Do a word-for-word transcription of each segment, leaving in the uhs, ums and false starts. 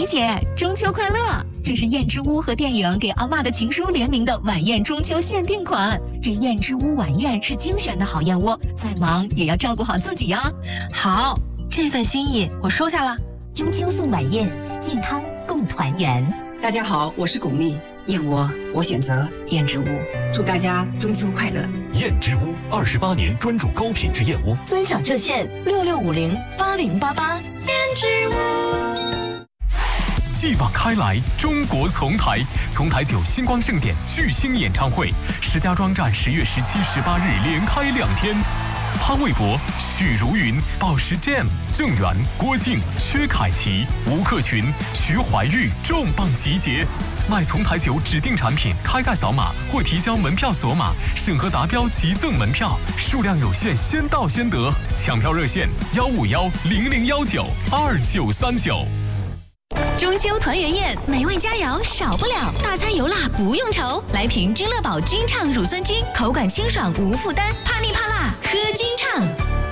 姐，中秋快乐！这是燕之屋和电影《给阿嬷的情书》联名的晚宴中秋限定款。这燕之屋晚宴是精选的好燕窝，再忙也要照顾好自己呀。 好，这份心意我收下了。 中秋送晚宴，健康共团圆。 大家好，我是巩俐，燕窝我选择燕之屋，祝大家中秋快乐。 燕之屋二十八年专注高品质燕窝， 尊享热线六六五零八零八八。 燕之屋。 继往开来，中国丛台，丛台酒星光盛典巨星演唱会，石家庄站十月十七、十八日连开两天。潘玮柏、许茹芸、宝石 Jam、郑源、郭靖、薛凯琪、吴克群、徐怀钰重磅集结。买丛台酒指定产品，开盖扫码或提交门票锁码，审核达标即赠门票，数量有限，先到先得。抢票热线：幺五幺零零幺九二九三九。 中秋团圆宴，美味佳肴少不了，大餐油辣不用愁。来瓶君乐宝君畅乳酸菌，口感清爽无负担，怕腻怕辣喝君畅。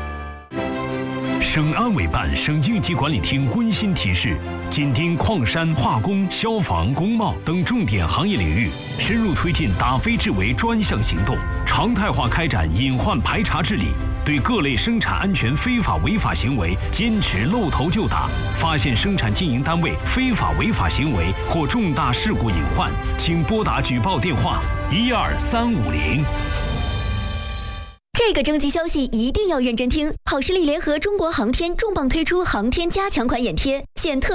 省安委办、省应急管理厅温馨提示：紧盯矿山、化工、消防、工贸等重点行业领域，深入推进打非治为专项行动，常态化开展隐患排查治理。对各类生产安全非法违法行为坚持露头就打，发现生产经营单位非法违法行为或重大事故隐患，请拨打举报电话一二三五零。 这个征集消息一定要认真听。好视力联合中国航天重磅推出航天加强款眼贴，现特